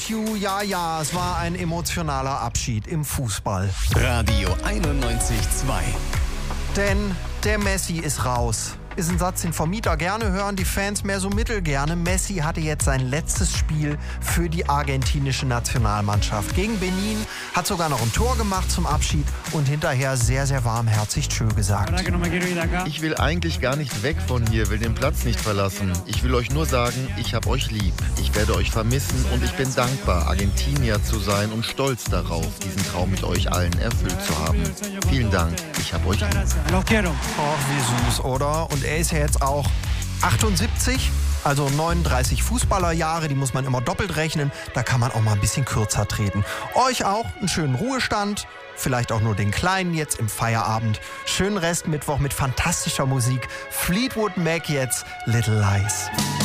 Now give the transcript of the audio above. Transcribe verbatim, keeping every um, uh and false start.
you, ja, ja, es war ein emotionaler Abschied im Fußball. Radio einundneunzig Komma zwei. Denn der Messi ist raus. Ist ein Satz, den Vermieter gerne hören, die Fans mehr so mittelgerne. Messi hatte jetzt sein letztes Spiel für die argentinische Nationalmannschaft. Gegen Benin, hat sogar noch ein Tor gemacht zum Abschied und hinterher sehr, sehr warmherzig tschö gesagt. Ich will eigentlich gar nicht weg von hier, will den Platz nicht verlassen. Ich will euch nur sagen, ich hab euch lieb. Ich werde euch vermissen und ich bin dankbar, Argentinier zu sein und stolz darauf, diesen Traum mit euch allen erfüllt zu haben. Vielen Dank, ich hab euch lieb. Ach, wie süß, oder? Und er ist ja jetzt auch achtundsiebzig, also neununddreißig Fußballerjahre, die muss man immer doppelt rechnen. Da kann man auch mal ein bisschen kürzer treten. Euch auch einen schönen Ruhestand, vielleicht auch nur den kleinen jetzt im Feierabend. Schönen Restmittwoch mit fantastischer Musik. Fleetwood Mac jetzt, Little Lies.